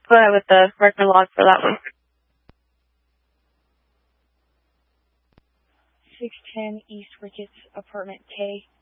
go ahead with the record log for that one. 610 East Ricketts, apartment K.